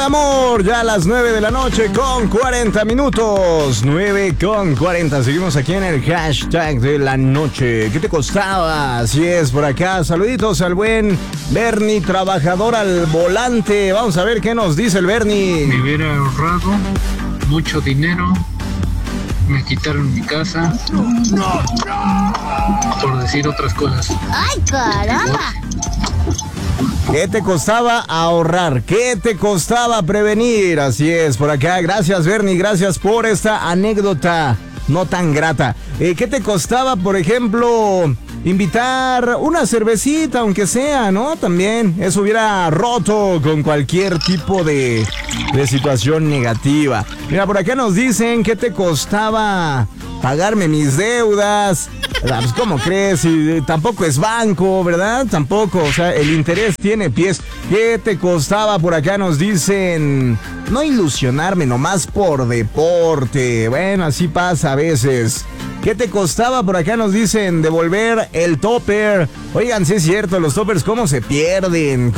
Amor, ya a las 9 de la noche con 40 minutos. 9:40. Seguimos aquí en el hashtag de la noche. ¿Qué te costaba? Así es, por acá. Saluditos al buen Bernie, trabajador al volante. Vamos a ver qué nos dice el Bernie. Me hubiera ahorrado mucho dinero. Me quitaron mi casa. Por decir otras cosas. ¡Ay, caramba! ¿Qué te costaba ahorrar? ¿Qué te costaba prevenir? Así es, por acá. Gracias, Bernie. Gracias por esta anécdota no tan grata. ¿Qué te costaba, por ejemplo, invitar una cervecita, aunque sea, ¿no? También eso hubiera roto con cualquier tipo de situación negativa. Mira, por acá nos dicen, ¿qué te costaba pagarme mis deudas? Pues, ¿cómo crees? Y tampoco es banco, ¿verdad? Tampoco, o sea, el interés tiene pies. ¿Qué te costaba? Por acá nos dicen, no ilusionarme nomás por deporte. Bueno, así pasa a veces. ¿Qué te costaba? Por acá nos dicen devolver el topper. Oigan, sí es cierto, los toppers cómo se pierden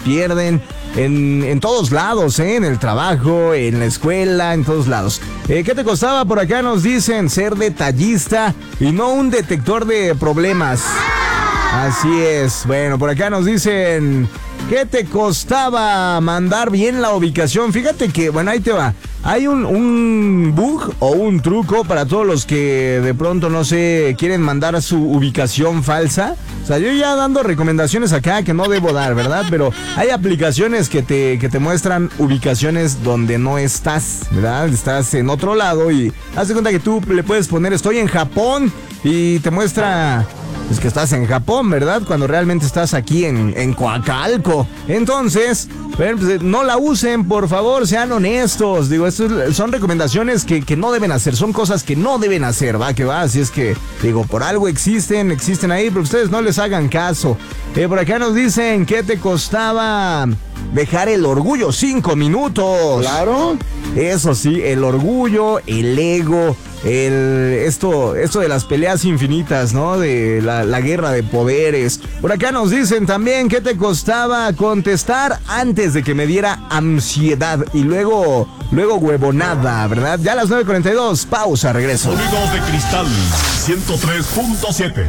en todos lados, en el trabajo, en la escuela, en todos lados. ¿Qué te costaba? Por acá nos dicen ser detallista y no un detector de problemas. Así es. Bueno, por acá nos dicen, ¿qué te costaba mandar bien la ubicación? Fíjate que, bueno, ahí te va. Hay un bug o un truco para todos los que de pronto, no sé, quieren mandar su ubicación falsa. O sea, yo ya dando recomendaciones acá que no debo dar, ¿verdad? Pero hay aplicaciones que te muestran ubicaciones donde no estás, ¿verdad? Estás en otro lado y haz de cuenta que tú le puedes poner estoy en Japón y te muestra pues que estás en Japón, ¿verdad? Cuando realmente estás aquí en Coacalco. Entonces, pues, no la usen, por favor, sean honestos. Digo, estas son recomendaciones que no deben hacer, son cosas que no deben hacer, va, que va. Así es que, digo, por algo existen ahí, pero ustedes no les hagan caso. Por acá nos dicen, ¿qué te costaba dejar el orgullo 5 minutos? Claro. Eso sí, el orgullo, el ego, esto de las peleas infinitas, ¿no? De la guerra de poderes. Por acá nos dicen también qué te costaba contestar antes de que me diera ansiedad y luego huevonada, ¿verdad? Ya a las 9:42, pausa, regreso. Sonidos de Cristal 103.7.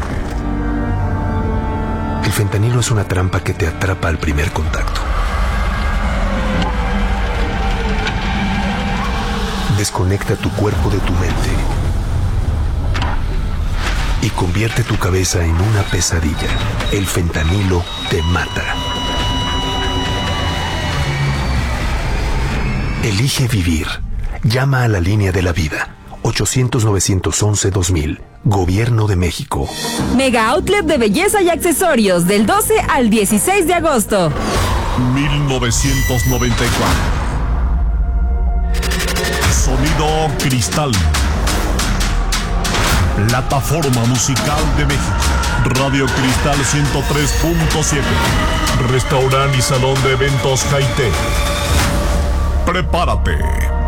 El fentanilo es una trampa que te atrapa al primer contacto. Desconecta tu cuerpo de tu mente y convierte tu cabeza en una pesadilla. El fentanilo te mata. Elige vivir. Llama a la línea de la vida. 800-911-2000. Gobierno de México. Mega Outlet de belleza y accesorios del 12 al 16 de agosto. 1994. Sonido Cristal. Plataforma musical de México. Radio Cristal 103.7. Restaurante y salón de eventos Jaité. Prepárate